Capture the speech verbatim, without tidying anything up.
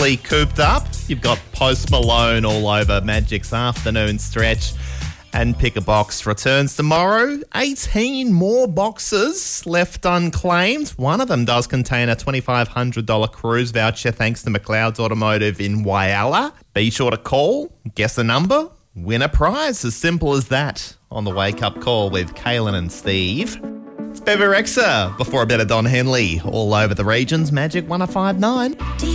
fully cooped up. You've got Post Malone all over Magic's afternoon stretch. And Pick a Box returns tomorrow. eighteen more boxes left unclaimed. One of them does contain a twenty-five hundred dollars cruise voucher thanks to McLeod's Automotive in Whyalla. Be sure to call, guess a number, win a prize. As simple as that on the Wake Up Call with Kaylin and Steve. It's Bevy Rexha before a bit of Don Henley all over the regions. Magic one oh five point nine.